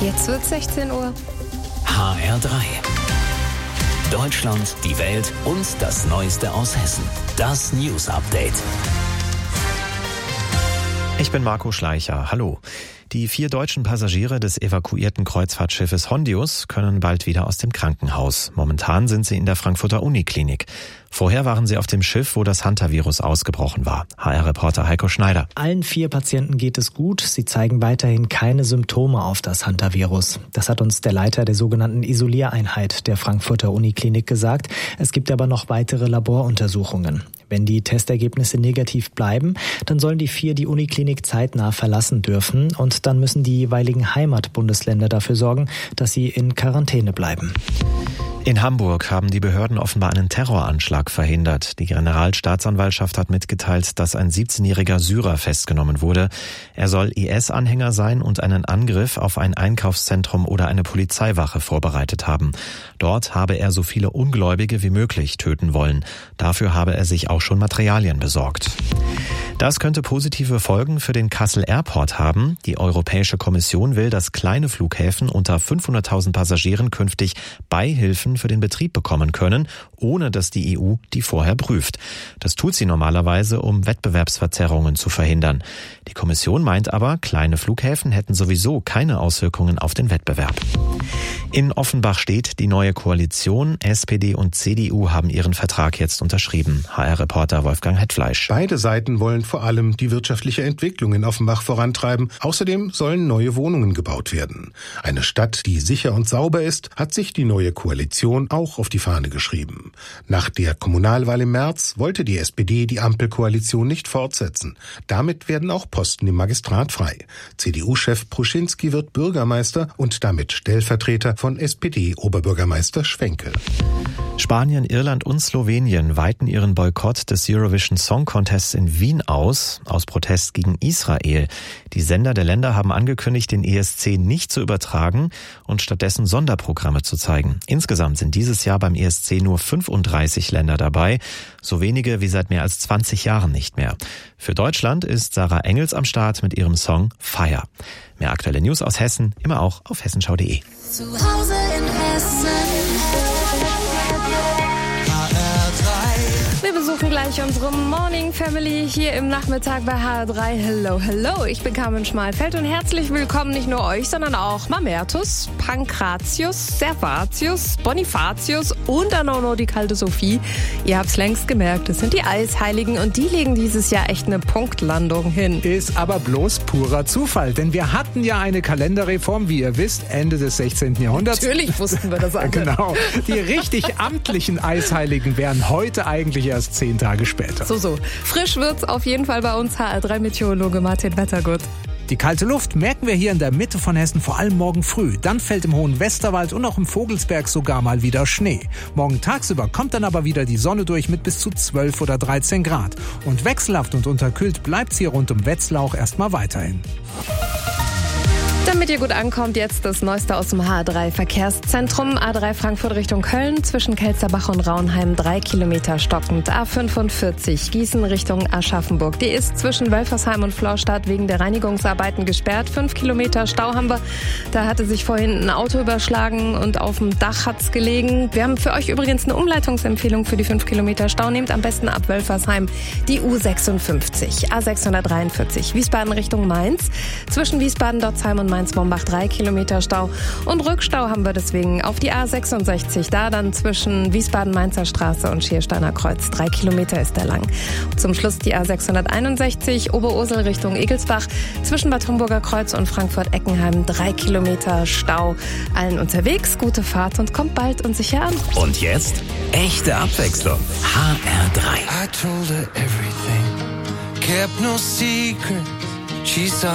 Jetzt wird 16 Uhr. HR3. Deutschland, die Welt und das Neueste aus Hessen. Das News Update. Ich bin Marco Schleicher. Hallo. Die 4 deutschen Passagiere des evakuierten Kreuzfahrtschiffes Hondius können bald wieder aus dem Krankenhaus. Momentan sind sie in der Frankfurter Uniklinik. Vorher waren sie auf dem Schiff, wo das Hantavirus ausgebrochen war. HR-Reporter Heiko Schneider. Allen 4 Patienten geht es gut. Sie zeigen weiterhin keine Symptome auf das Hantavirus. Das hat uns der Leiter der sogenannten Isoliereinheit der Frankfurter Uniklinik gesagt. Es gibt aber noch weitere Laboruntersuchungen. Wenn die Testergebnisse negativ bleiben, dann sollen die 4 die Uniklinik zeitnah verlassen dürfen und dann müssen die jeweiligen Heimatbundesländer dafür sorgen, dass sie in Quarantäne bleiben. In Hamburg haben die Behörden offenbar einen Terroranschlag verhindert. Die Generalstaatsanwaltschaft hat mitgeteilt, dass ein 17-jähriger Syrer festgenommen wurde. Er soll IS-Anhänger sein und einen Angriff auf ein Einkaufszentrum oder eine Polizeiwache vorbereitet haben. Dort habe er so viele Ungläubige wie möglich töten wollen. Dafür habe er sich auch schon Materialien besorgt. Das könnte positive Folgen für den Kassel Airport haben. Die Europäische Kommission will, dass kleine Flughäfen unter 500.000 Passagieren künftig Beihilfen für den Betrieb bekommen können, ohne dass die EU die vorher prüft. Das tut sie normalerweise, um Wettbewerbsverzerrungen zu verhindern. Die Kommission meint aber, kleine Flughäfen hätten sowieso keine Auswirkungen auf den Wettbewerb. In Offenbach steht die neue Koalition. SPD und CDU haben ihren Vertrag jetzt unterschrieben. HR-Reporter Wolfgang Hetfleisch. Beide Seiten wollen vor allem die wirtschaftliche Entwicklung in Offenbach vorantreiben. Außerdem sollen neue Wohnungen gebaut werden. Eine Stadt, die sicher und sauber ist, hat sich die neue Koalition auch auf die Fahne geschrieben. Nach der Kommunalwahl im März wollte die SPD die Ampelkoalition nicht fortsetzen. Damit werden auch Posten im Magistrat frei. CDU-Chef Pruschinski wird Bürgermeister und damit Stellvertreter von SPD-Oberbürgermeister Schwenke. Spanien, Irland und Slowenien weiten ihren Boykott des Eurovision Song Contests in Wien aus Protest gegen Israel. Die Sender der Länder haben angekündigt, den ESC nicht zu übertragen und stattdessen Sonderprogramme zu zeigen. Insgesamt sind dieses Jahr beim ESC nur 35 Länder dabei, so wenige wie seit mehr als 20 Jahren nicht mehr. Für Deutschland ist Sarah Engels am Start mit ihrem Song Fire. Mehr aktuelle News aus Hessen, immer auch auf hessenschau.de. Zu Hause in Hessen. Wir besuchen gleich unsere Morning Family hier im Nachmittag bei HR3. Hello, hello. Ich bin Carmen Schmalfeld und herzlich willkommen nicht nur euch, sondern auch Mamertus, Pankratius, Servatius, Bonifatius und dann auch noch die kalte Sophie. Ihr habt's längst gemerkt, es sind die Eisheiligen und die legen dieses Jahr echt eine Punktlandung hin. Ist aber bloß purer Zufall, denn wir hatten ja eine Kalenderreform, wie ihr wisst, Ende des 16. Jahrhunderts. Natürlich wussten wir das alle. Genau. Die richtig amtlichen Eisheiligen wären heute eigentlich erst 10 Tage später. So. Frisch wird's auf jeden Fall bei uns. HR3-Meteorologe Martin Wettergut. Die kalte Luft merken wir hier in der Mitte von Hessen vor allem morgen früh. Dann fällt im hohen Westerwald und auch im Vogelsberg sogar mal wieder Schnee. Morgen tagsüber kommt dann aber wieder die Sonne durch mit bis zu 12 oder 13 Grad. Und wechselhaft und unterkühlt bleibt's hier rund um Wetzlar auch erstmal weiterhin. Damit ihr gut ankommt, jetzt das Neueste aus dem HR3 Verkehrszentrum. A3 Frankfurt Richtung Köln, zwischen Kelsterbach und Raunheim 3 Kilometer stockend. A45 Gießen Richtung Aschaffenburg. Die ist zwischen Wölfersheim und Florstadt wegen der Reinigungsarbeiten gesperrt. 5 Kilometer Stau haben wir. Da hatte sich vorhin ein Auto überschlagen und auf dem Dach hat's gelegen. Wir haben für euch übrigens eine Umleitungsempfehlung für die 5 Kilometer Stau. Nehmt am besten ab Wölfersheim die U56, A643 Wiesbaden Richtung Mainz. Zwischen Wiesbaden, Dotzheim und Mainz-Mombach 3 Kilometer Stau und Rückstau haben wir deswegen auf die A66, da dann zwischen Wiesbaden-Mainzer Straße und Schiersteiner Kreuz. 3 Kilometer ist der lang. Und zum Schluss die A661 Oberursel Richtung Egelsbach, zwischen Bad Homburger Kreuz und Frankfurt-Eckenheim 3 Kilometer Stau. Allen unterwegs, gute Fahrt und kommt bald und sicher an. Und jetzt echte Abwechslung. HR3. I told her everything, kept no secret. She saw